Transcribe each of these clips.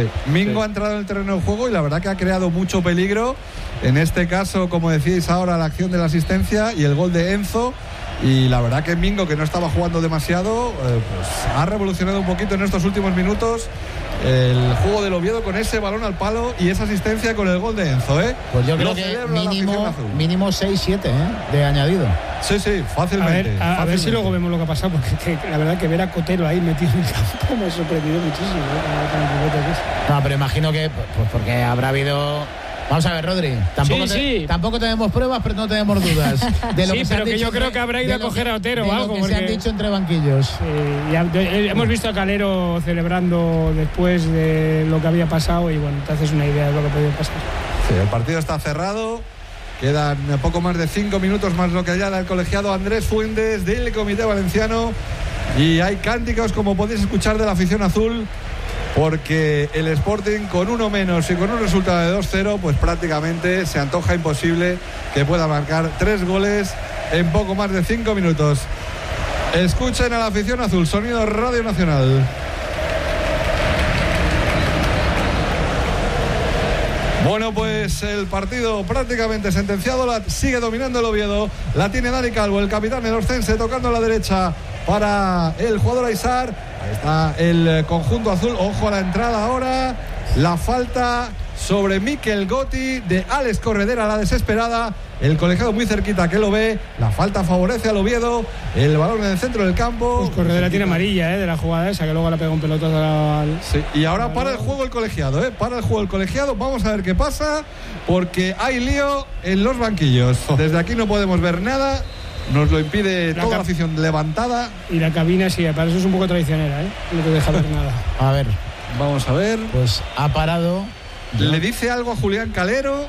Sí. Mingo ha entrado en el terreno de juego y la verdad que ha creado mucho peligro. En este caso, como decíais ahora, la acción de la asistencia y el gol de Enzo. Y la verdad que Mingo, que no estaba jugando demasiado, pues ha revolucionado un poquito en estos últimos minutos el juego del Oviedo con ese balón al palo y esa asistencia con el gol de Enzo, ¿eh? Pues yo creo que mínimo 6-7 de añadido. Sí, fácilmente. A ver si luego vemos lo que ha pasado, porque la verdad que ver a Cotero ahí metido en el campo me ha sorprendido muchísimo. No, pero imagino que pues porque habrá habido... Vamos a ver, Rodri, tampoco tenemos pruebas, pero no tenemos dudas de lo que se pero han que dicho, yo creo que habrá ido a coger a Otero o algo, porque se han dicho entre banquillos. Hemos visto a Calero celebrando después de lo que había pasado y bueno, te haces una idea de lo que podía pasar. Sí, el partido está cerrado. Quedan poco más de 5 minutos más lo que haya el colegiado Andrés Fuentes del Comité Valenciano. Y hay cánticos, como podéis escuchar, de la afición azul, porque el Sporting, con uno menos y con un resultado de 2-0, pues prácticamente se antoja imposible que pueda marcar 3 goles en poco más de 5 minutos. Escuchen a la afición azul, sonido Radio Nacional. Bueno, pues el partido prácticamente sentenciado, sigue dominando el Oviedo, la tiene Dani Calvo, el capitán del Orcense, tocando a la derecha para el jugador Aysar. Ahí está el conjunto azul, ojo a la entrada ahora, la falta sobre Mikel Gotti de Alex Corredera, la desesperada, el colegiado muy cerquita que lo ve, la falta favorece al Oviedo, el balón en el centro del campo. Pues Corredera tiene amarilla de la jugada esa, que luego le pega un pelotazo al... Sí, y ahora para el juego el colegiado, para el juego el colegiado, vamos a ver qué pasa, porque hay lío en los banquillos, desde aquí no podemos ver nada. Nos lo impide toda la afición levantada. Y la cabina sí, para eso es un poco traicionera, no te deja ver nada. A ver, vamos a ver. Pues ha parado. ¿Le dice algo a Julián Calero?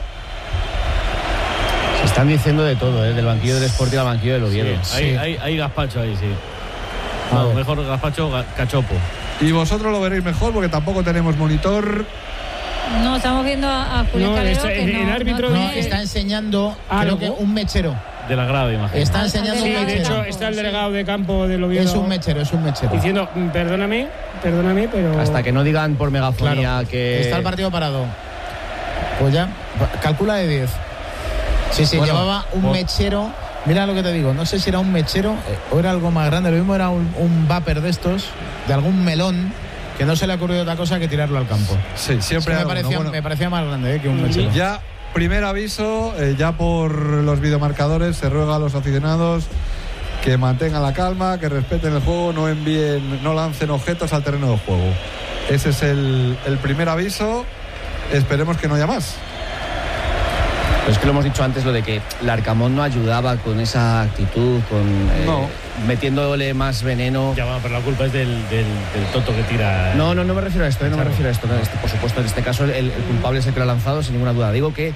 Se están diciendo de todo, del banquillo del Sporting al banquillo del Oviedo. Sí. Hay gazpacho ahí, sí. No, mejor gazpacho, cachopo. Y vosotros lo veréis mejor porque tampoco tenemos monitor. No, estamos viendo a Julián Calero. El árbitro está enseñando, creo que un mechero. De la grada, imagino. Está enseñando un mechero. De hecho, está el delegado de campo del Oviedo. Es un mechero. Diciendo, perdóname, pero... Hasta que no digan por megafonía que... Está el partido parado. Pues ya, calcula de 10. Sí, bueno, llevaba un mechero. Mira lo que te digo, no sé si era un mechero o era algo más grande. Lo mismo era un vapor de estos, de algún melón, que no se le ha ocurrido otra cosa que tirarlo al campo. Sí, siempre me parecía más grande que un mechero. Ya, primer aviso, ya por los videomarcadores se ruega a los aficionados que mantengan la calma, que respeten el juego, no lancen objetos al terreno de juego. Ese es el primer aviso. Esperemos que no haya más. Pues es que lo hemos dicho antes, lo de que Larcamón no ayudaba con esa actitud, metiéndole más veneno. Ya, pero la culpa es del tonto que tira. No me refiero a esto, no me refiero a esto. Por supuesto, en este caso el culpable es el que lo ha lanzado, sin ninguna duda. Digo que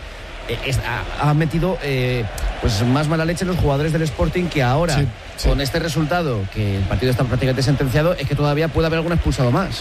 ha metido pues más mala leche en los jugadores del Sporting, que ahora, con este resultado, que el partido está prácticamente sentenciado, es que todavía puede haber algún expulsado más.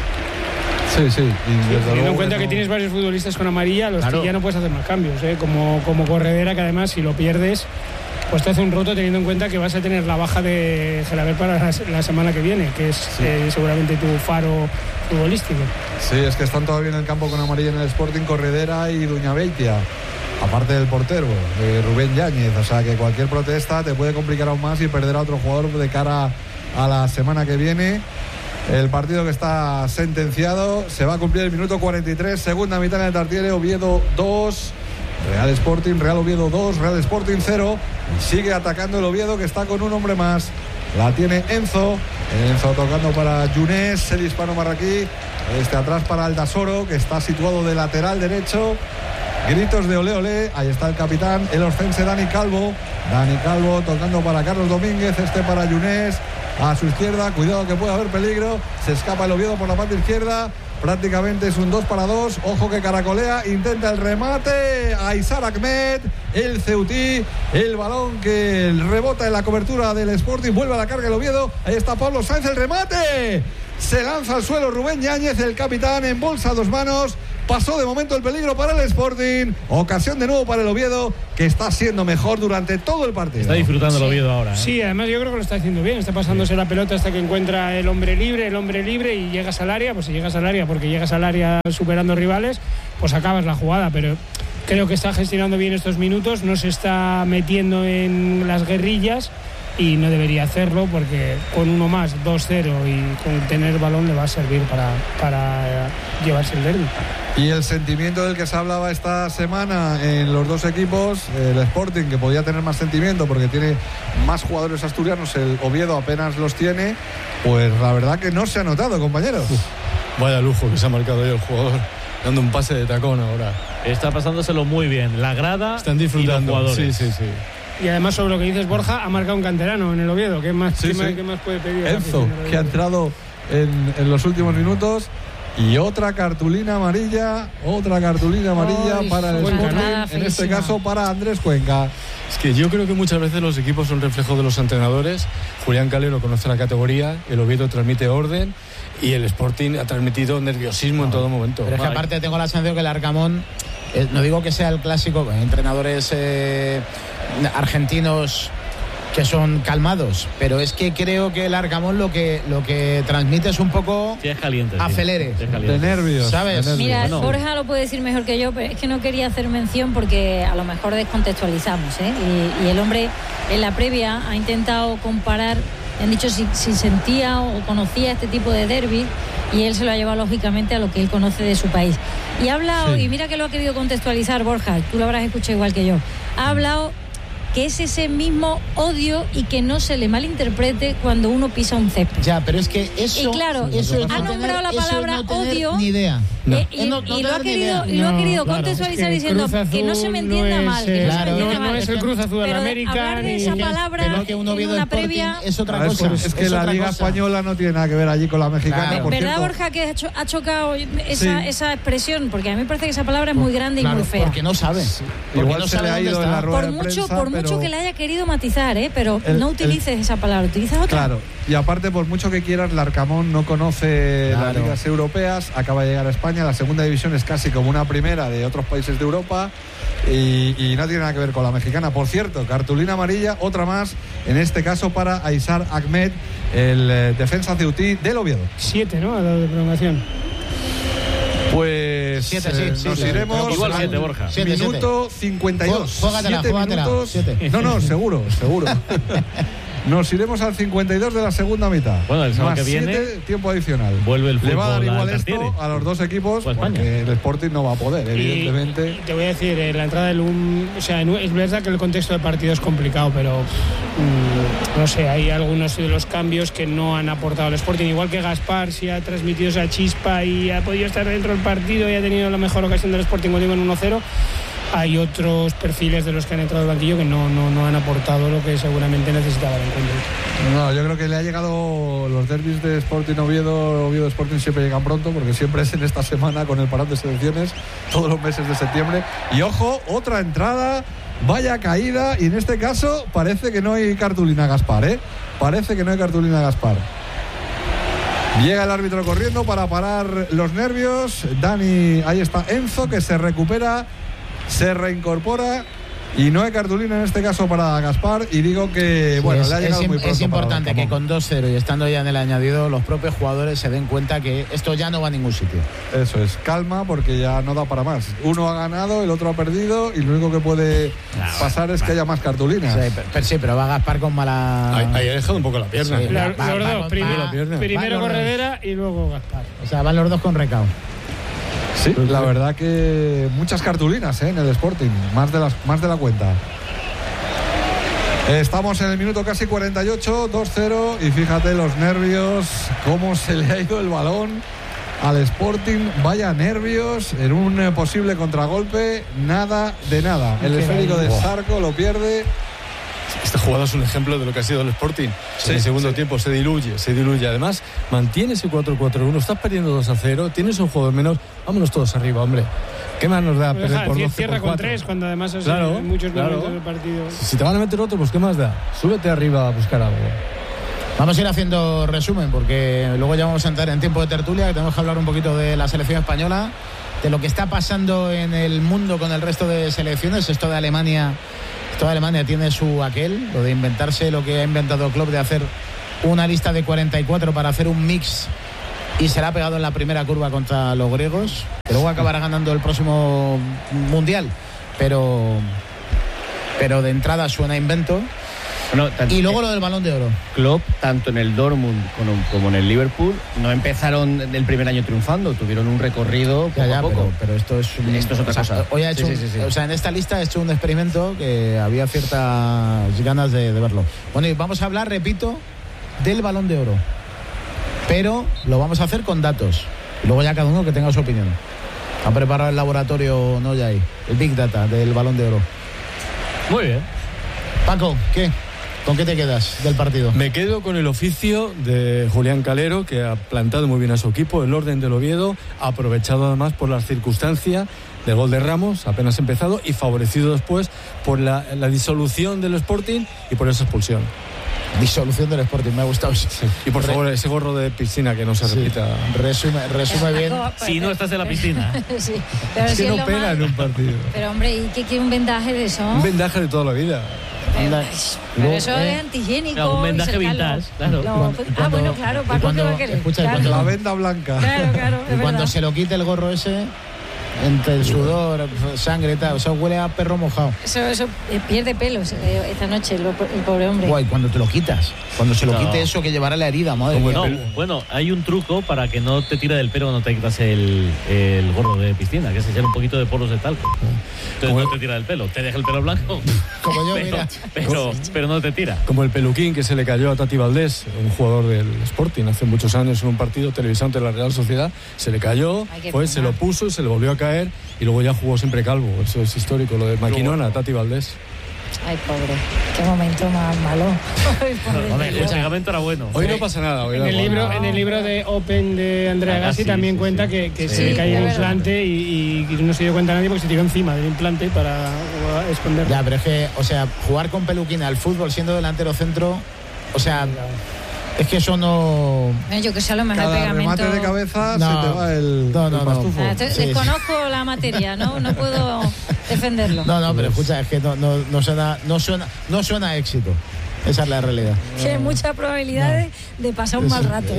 Sí. Teniendo en cuenta que tienes varios futbolistas con amarilla, que ya no puedes hacer más cambios, como Corredera, que además si lo pierdes pues te hace un roto, teniendo en cuenta que vas a tener la baja de Gelaber para la semana que viene, que es seguramente tu faro futbolístico. Sí, es que están todavía en el campo con amarilla en el Sporting Corredera y Duñabeitia, aparte del portero, Rubén Yáñez. O sea que cualquier protesta te puede complicar aún más y perder a otro jugador de cara a la semana que viene. El partido que está sentenciado, se va a cumplir el minuto 43, segunda mitad en el Tartiere. Oviedo 2, Real Oviedo 2, Real Sporting 0. Y sigue atacando el Oviedo, que está con un hombre más. La tiene Enzo tocando para Younes, el hispano marroquí. Atrás para Aldasoro, que está situado de lateral derecho. Gritos de olé olé, ahí está el capitán, el orcense Dani Calvo tocando para Carlos Domínguez, para Younes. A su izquierda, cuidado que puede haber peligro. Se escapa el Oviedo por la parte izquierda. Prácticamente es un 2 para 2. Ojo que caracolea, intenta el remate. Aysar Ahmed, el ceutí. El balón que rebota en la cobertura del Sporting. Vuelve a la carga el Oviedo. Ahí está Pablo Sáenz, el remate. Se lanza al suelo Rubén Yáñez, el capitán, embolsa 2 manos. Pasó de momento el peligro para el Sporting. Ocasión de nuevo para el Oviedo, que está siendo mejor durante todo el partido. Está disfrutando el Oviedo ahora. Sí, además yo creo que lo está haciendo bien. Está pasándose la pelota hasta que encuentra el hombre libre y llegas al área. Pues si llegas al área, porque llegas al área superando rivales, pues acabas la jugada. Pero creo que está gestionando bien estos minutos. No se está metiendo en las guerrillas y no debería hacerlo, porque con uno más, 2-0, y con tener balón le va a servir para llevarse el derbi. Y el sentimiento del que se hablaba esta semana en los dos equipos, el Sporting, que podía tener más sentimiento porque tiene más jugadores asturianos, el Oviedo apenas los tiene, pues la verdad que no se ha notado, compañeros. Vaya lujo que se ha marcado hoy el jugador, dando un pase de tacón ahora. Está pasándoselo muy bien, la grada. Están disfrutando. Y los jugadores. Sí. Y además, sobre lo que dices, Borja, ha marcado un canterano en el Oviedo. ¿Qué más puede pedir? Enzo, que ha entrado en los últimos minutos. Y otra cartulina amarilla para el Sporting, en este caso para Andrés Cuenca. Es que yo creo que muchas veces los equipos son reflejo de los entrenadores. Julián Calero conoce la categoría, el Oviedo transmite orden y el Sporting ha transmitido nerviosismo en todo momento. Pero es que aparte tengo la sensación que el Arcamón, no digo que sea el clásico, entrenadores argentinos que son calmados, pero es que creo que el Arcamón lo que transmite es un poco sí, es caliente, acelere, sí, es caliente. De nervios, ¿sabes? Mira, Borja lo puede decir mejor que yo, pero es que no quería hacer mención porque a lo mejor descontextualizamos, y el hombre en la previa ha intentado comparar, han dicho si sentía o conocía este tipo de derbi, y él se lo ha llevado lógicamente a lo que él conoce de su país. Y ha hablado, y mira que lo ha querido contextualizar Borja, tú lo habrás escuchado igual que yo, ha hablado que es ese mismo odio y que no se le malinterprete cuando uno pisa un césped. Ya, pero es que eso... Y claro, ha nombrado la palabra odio... Ni idea. Y lo ha querido contextualizar diciendo que no se me entienda mal. No es el Cruz Azul de la América. Hablar de esa palabra que uno en una previa... Es otra cosa. Es que la Liga Española no tiene nada que ver allí con la mexicana. Claro. ¿Verdad, Borja, que ha chocado esa expresión? Porque a mí me parece que esa palabra es muy grande y muy fea. Porque no sabe. Igual no se sabe le ha ido en la rueda de prensa, por mucho que le haya querido matizar, pero no utilices esa palabra, utiliza otra. Claro, y aparte, por mucho que quieras, el Arcamón no conoce las ligas europeas, acaba de llegar a España, la segunda división es casi como una primera de otros países de Europa y no tiene nada que ver con la mexicana. Por cierto, cartulina amarilla, otra más, en este caso para Aysar Ahmed, el defensa ceutí del Oviedo. 7, ¿no? A la de prolongación. Pues 7, nos iremos igual 7, Borja. Minuto 52. Juégatela. No, seguro. Nos iremos al 52 de la segunda mitad. Bueno, el sábado más que viene 7, tiempo adicional. Vuelve el fútbol. Le va a dar igual esto a los dos equipos, pues porque el Sporting no va a poder, evidentemente. Y te voy a decir, la entrada del o sea, es verdad que el contexto del partido es complicado, pero no sé, hay algunos de los cambios que no han aportado al Sporting. Igual que Gaspar, si ha transmitido esa chispa y ha podido estar dentro del partido y ha tenido la mejor ocasión del Sporting contigo en 1-0. Hay otros perfiles de los que han entrado al banquillo que no han aportado lo que seguramente necesitaba el encuentro. No, yo creo que le ha llegado los derbis de Sporting Oviedo Sporting siempre llegan pronto, porque siempre es en esta semana con el parón de selecciones, todos los meses de septiembre. Y ojo, otra entrada, vaya caída, y en este caso parece que no hay cartulina Gaspar, Parece que no hay cartulina Gaspar. Llega el árbitro corriendo para parar los nervios. Dani, ahí está Enzo, que se recupera, se reincorpora y no hay cartulina en este caso para Gaspar, y digo que le ha llegado muy pronto. Es importante que con 2-0 y estando ya en el añadido los propios jugadores se den cuenta que esto ya no va a ningún sitio. Eso es, calma, porque ya no da para más. Uno ha ganado, el otro ha perdido, y lo único que puede pasar es que haya más cartulinas. Sí, pero va Gaspar con mala... Ahí ha dejado un poco la pierna. Sí, los dos, primero Corredera y luego Gaspar. O sea, van los dos con recao. Sí, la verdad que muchas cartulinas en el Sporting, más de la cuenta. Estamos en el minuto casi 48, 2-0, y fíjate los nervios, cómo se le ha ido el balón al Sporting. Vaya nervios en un posible contragolpe, nada de nada. El esférico de Zarco lo pierde. Esta jugada es un ejemplo de lo que ha sido el Sporting. En el segundo tiempo se diluye. Además, mantiene ese 4-4-1. Estás perdiendo 2-0. Tienes un jugador menos. Vámonos todos arriba, hombre. ¿Qué más nos da perder por 12 cierra por 4? con 3, cuando además es en muchos momentos del partido. Si te van a meter otro, pues ¿qué más da? Súbete arriba a buscar algo. Vamos a ir haciendo resumen, porque luego ya vamos a entrar en tiempo de tertulia, que tenemos que hablar un poquito de la selección española. lo que está pasando en el mundo con el resto de selecciones. Esto de Alemania tiene su aquel, lo de inventarse lo que ha inventado Klopp, de hacer una lista de 44 para hacer un mix, y se la ha pegado en la primera curva contra los griegos, que luego acabará ganando el próximo mundial, pero de entrada suena invento. Bueno, y luego lo del Balón de Oro. Klopp, tanto en el Dortmund como en el Liverpool, no empezaron el primer año triunfando, tuvieron un recorrido poco a poco. Pero esto es otra cosa. Hoy ha hecho o sea, en esta lista he hecho un experimento que había ciertas ganas de verlo. Bueno, y vamos a hablar, repito, del Balón de Oro, pero lo vamos a hacer con datos. Y luego ya cada uno que tenga su opinión. Ha preparado el laboratorio, no ya ahí, el Big Data del Balón de Oro. Muy bien. Paco, ¿qué? ¿Con qué te quedas del partido? Me quedo con el oficio de Julián Calero, que ha plantado muy bien a su equipo, el orden del Oviedo, aprovechado además por las circunstancias del gol de Ramos, apenas empezado, y favorecido después por la disolución del Sporting y por esa expulsión. Disolución del Sporting, me ha gustado. Sí. Y por favor, ese gorro de piscina que no se repita. Resume bien. Si no estás en la piscina. Sí, pero es si que no lo pega más... en un partido. Pero hombre, ¿y qué un vendaje de eso? Un vendaje de toda la vida. Pero eso es antihigiénico. Claro, un vendaje vintage, claro. Bueno, claro, Paco, ¿qué va a querer? Escucha, claro. La venda blanca. Claro, y cuando se lo quite el gorro ese, entre el sudor, sangre y tal, o sea, huele a perro mojado. Eso pierde pelos esta noche el pobre hombre. Guay, cuando te lo quitas, cuando se lo quite eso que llevará la herida, madre mía. Bueno, hay un truco para que no te tire del pelo cuando te quitas el gorro de piscina, que es echar un poquito de polvos de talco. Entonces no te tira del pelo, te deja el pelo blanco. Como yo, mira. Pero no te tira. Como el peluquín que se le cayó a Tati Valdés, un jugador del Sporting, hace muchos años en un partido televisado ante la Real Sociedad, se le cayó, pues se lo puso y se le volvió a caer, y luego ya jugó siempre calvo. Eso es histórico, lo de Maquinona, Tati Valdés. Ay, pobre, qué momento más malo. El pegamento era bueno. Hoy no pasa nada. Hoy En el libro de Open de Andrea Gassi también cuenta que se le cayó el implante y no se dio cuenta nadie porque se tiró encima del implante para esconderlo. Ya, pero es que, o sea, jugar con peluquín al fútbol siendo delantero centro, o sea, es que eso no... Yo que sé, a lo mejor Cada el pegamento... remate de cabeza se te va el pastufo. Desconozco la materia, no puedo defenderlo. No, pero escucha, es que no suena a éxito. Esa es la realidad. Que hay muchas probabilidades de pasar un mal rato.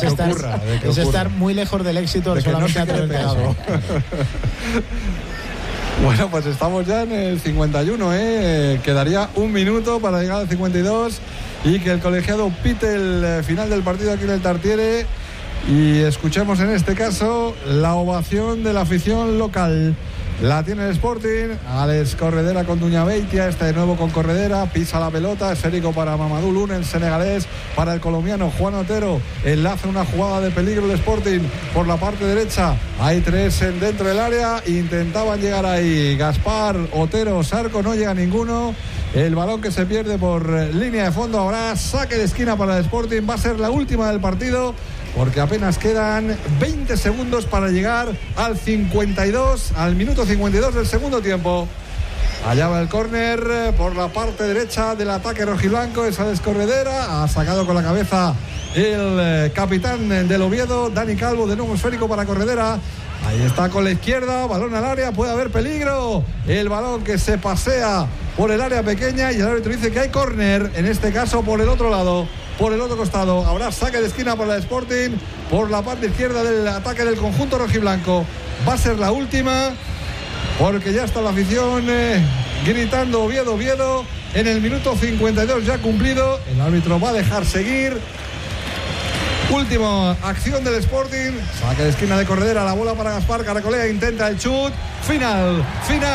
Es estar muy lejos del éxito, de solamente no se pegado. Bueno, pues estamos ya en el 51, quedaría un minuto para llegar al 52 y que el colegiado pite el final del partido aquí en el Tartiere y escuchemos en este caso la ovación de la afición local. La tiene el Sporting, Alex Corredera con Duñabeitia, está de nuevo con Corredera, pisa la pelota, esférico para Mamadou Lune, el senegalés, para el colombiano Juan Otero, enlaza una jugada de peligro el Sporting por la parte derecha, hay tres dentro del área, intentaban llegar ahí, Gaspar, Otero, Sarco, no llega ninguno, el balón que se pierde por línea de fondo, ahora saque de esquina para el Sporting, va a ser la última del partido, porque apenas quedan 20 segundos para llegar al 52, al minuto 52 del segundo tiempo. Allá va el córner por la parte derecha del ataque rojiblanco, es Alex Corredera, ha sacado con la cabeza el capitán del Oviedo, Dani Calvo, de nuevo esférico para Corredera. Ahí está con la izquierda, balón al área, puede haber peligro. El balón que se pasea por el área pequeña y el árbitro dice que hay córner, en este caso por el otro lado, por el otro costado. Habrá saque de esquina para el Sporting por la parte izquierda del ataque del conjunto rojiblanco. Va a ser la última porque ya está la afición gritando Oviedo, Oviedo. En el minuto 52 ya cumplido, el árbitro va a dejar seguir. Última acción del Sporting, saque de esquina de Corredera, la bola para Gaspar, Caracolea intenta el chut, final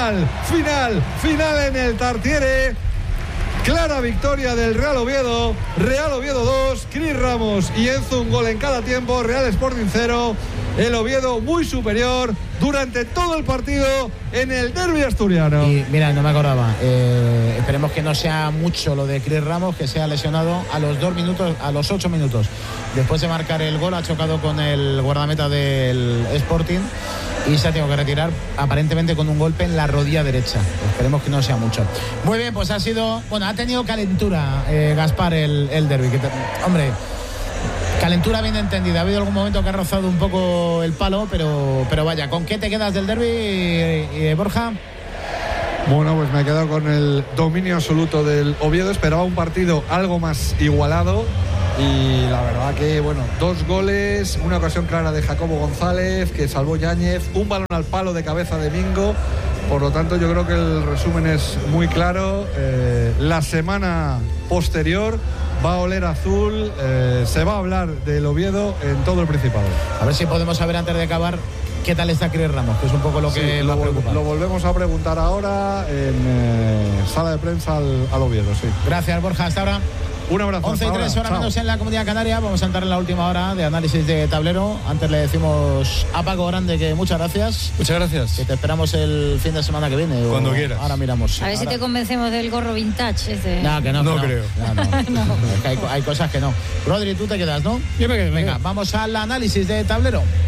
en el Tartiere. Clara victoria del Real Oviedo 2, Cris Ramos y Enzo un gol en cada tiempo, Real Sporting 0, el Oviedo muy superior durante todo el partido en el derbi asturiano. Y mira, no me acordaba, esperemos que no sea mucho lo de Cris Ramos, que se ha lesionado a los 2 minutos, a los 8 minutos. Después de marcar el gol ha chocado con el guardameta del Sporting y se ha tenido que retirar aparentemente con un golpe en la rodilla derecha. Esperemos que no sea mucho. Muy bien, pues ha sido, bueno, ha tenido calentura Gaspar el derbi. Hombre, Calentura bien entendida. Ha habido algún momento que ha rozado un poco el palo, pero vaya, ¿con qué te quedas del derbi, Borja? Bueno, pues me he quedado con el dominio absoluto del Oviedo. Esperaba un partido algo más igualado y la verdad que, bueno, 2 goles, una ocasión clara de Jacobo González que salvó Yáñez, un balón al palo de cabeza de Mingo. Por lo tanto, yo creo que el resumen es muy claro. La semana posterior va a oler azul, se va a hablar del Oviedo en todo el Principado. A ver si podemos saber antes de acabar qué tal está Cris Ramos, que es un poco lo que lo preocupa. Lo volvemos a preguntar ahora en sala de prensa al Oviedo, sí. Gracias, Borja, hasta ahora. Un abrazo. 11:03 ahora menos en la Comunidad Canaria. Vamos a entrar en la última hora de análisis de tablero. Antes le decimos a Paco Grande que muchas gracias. Muchas gracias. Que te esperamos el fin de semana que viene. Cuando quieras. Ahora miramos. A ver si te convencemos del gorro vintage ese. No, que no. No creo. No. Es que hay cosas que no. Rodri, tú te quedas, ¿no? Yo me quedo. Venga, vamos al análisis de tablero.